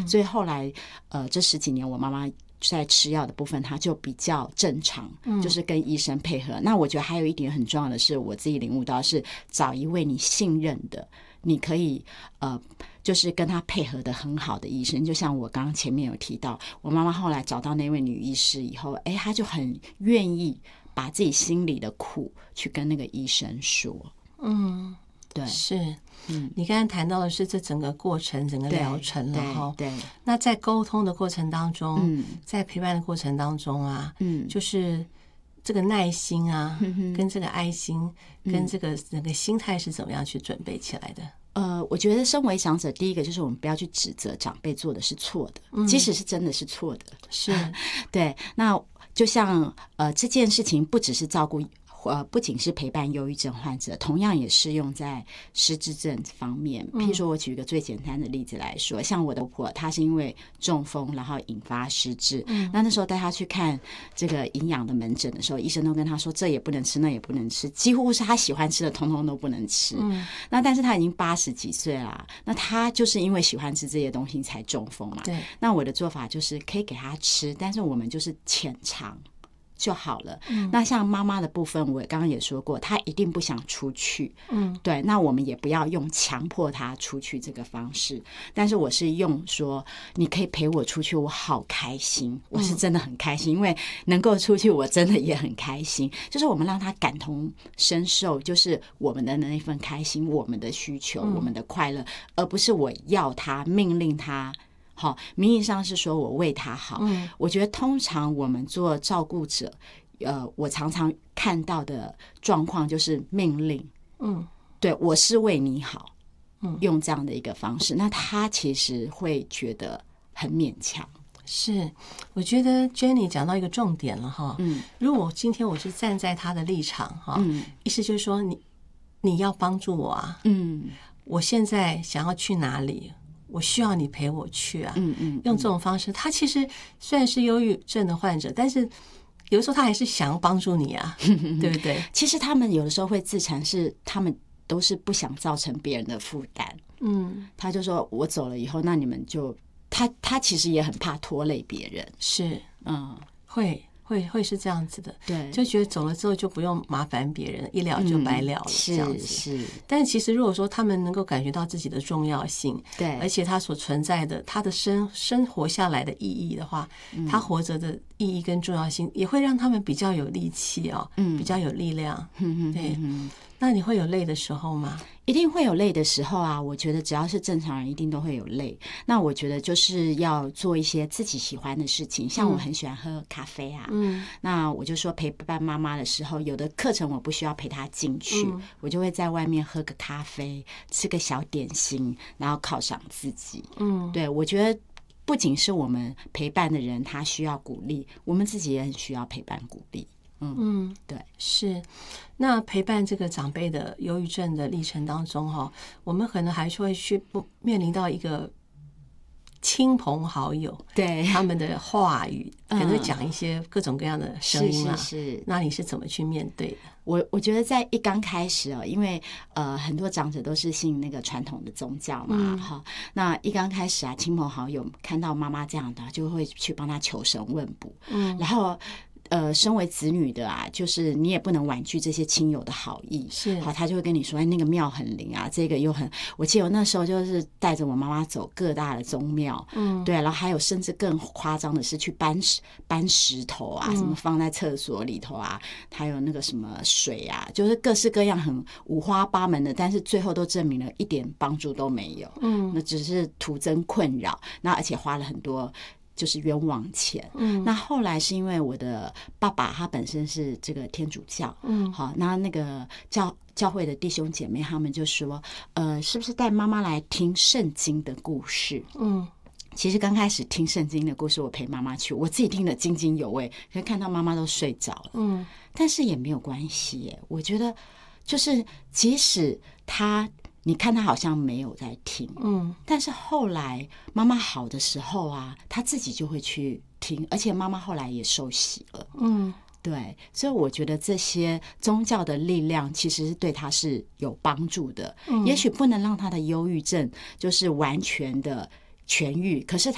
所以后来这10几年我妈妈在吃药的部分，它就比较正常，就是跟医生配合。那我觉得还有一点很重要的是，我自己领悟到是找一位你信任的，你可以就是跟他配合的很好的医生。就像我刚刚前面有提到，我妈妈后来找到那位女医师以后，她就很愿意把自己心里的苦去跟那个医生说。对， 是。你刚才谈到的是这整个过程，整个疗程了哈。 对。 那在沟通的过程当中，在陪伴的过程当中啊，就是这个耐心啊，跟这个爱心，跟这个整个心态是怎么样去准备起来的？ 我觉得身为长者，第一个就是我们不要去指责长辈做的是错的，即使是真的是错的， 是对。那就像这件事情不只是照顾。不仅是陪伴忧郁症患者，同样也适用在失智症方面。譬如说我举一个最简单的例子来说，像我的婆婆，她是因为中风然后引发失智，那时候带她去看这个营养的门诊的时候，医生都跟她说这也不能吃那也不能吃，几乎是她喜欢吃的通通都不能吃。那但是她已经80几岁啦，那她就是因为喜欢吃这些东西才中风嘛。 对。 那我的做法就是可以给她吃，但是我们就是浅尝就好了。那像妈妈的部分，我刚刚也说过，她一定不想出去。对，那我们也不要用强迫她出去这个方式，但是我是用说你可以陪我出去，我好开心，我是真的很开心，因为能够出去我真的也很开心，就是我们让她感同身受，就是我们的那份开心，我们的需求，我们的快乐，而不是我要她命令她。好，名义上是说我为他好。我觉得通常我们做照顾者，我常常看到的状况就是命令。对，我是为你好。用这样的一个方式，那他其实会觉得很勉强。 是，我觉得 Jenny 讲到一个重点了哈。如果今天我是站在他的立场哈，意思就是说你要帮助我啊。我现在想要去哪里？我需要你陪我去啊。用这种方式，他其实虽然是忧郁症的患者，但是有的时候他还是想要帮助你啊，对不对？ 其实他们有的时候会自残，是他们都是不想造成别人的负担。他就说我走了以后，那你们就他其实也很怕拖累别人。 是，会是这样子的。 对， 就觉得走了之后就不用麻烦别人，一了就白了了，这样子。 是。 但其实如果说他们能够感觉到自己的重要性， 对， 而且他所存在的他的生活下来的意义的话，他活着的意义跟重要性也会让他们比较有力气哦，比较有力量。对。那你会有累的时候吗？ 一定会有累的时候啊，我觉得只要是正常人一定都会有累。那我觉得就是要做一些自己喜欢的事情，像我很喜欢喝咖啡啊。那我就说陪伴妈妈的时候，有的课程我不需要陪她进去，我就会在外面喝个咖啡，吃个小点心，然后犒赏自己。对，我觉得不仅是我们陪伴的人他需要鼓励，我们自己也很需要陪伴鼓励。对， 是。那陪伴这个长辈的忧郁症的历程当中哈，我们可能还是会去面临到一个亲朋好友， 对他们的话语，可能会讲一些各种各样的声音啦。 是。 那你是怎么去面对的？ 我觉得在一刚开始因为很多长者都是信那个传统的宗教嘛，那一刚开始啊，亲朋好友看到妈妈这样的，就会去帮她求神问卜。然后身为子女的啊，就是你也不能婉拒这些亲友的好意， 是好，他就会跟你说，那个庙很灵啊，这个又很，我记得我那时候就是带着我妈妈走各大的宗庙，对，然后还有甚至更夸张的是去搬石头啊，什么放在厕所里头啊，还有那个什么水啊，就是各式各样很五花八门的，但是最后都证明了一点帮助都没有，那只是徒增困扰，那而且花了很多就是冤枉钱。那后来是因为我的爸爸他本身是这个天主教，好，那个教会的弟兄姐妹他们就说，是不是带妈妈来听圣经的故事？其实刚开始听圣经的故事，我陪妈妈去，我自己听得津津有味，可是看到妈妈都睡着了，但是也没有关系耶。我觉得就是即使你看他好像没有在听，但是后来妈妈好的时候啊，他自己就会去听，而且妈妈后来也受洗了，对，所以我觉得这些宗教的力量其实对他是有帮助的，也许不能让他的忧郁症就是完全的痊愈，可是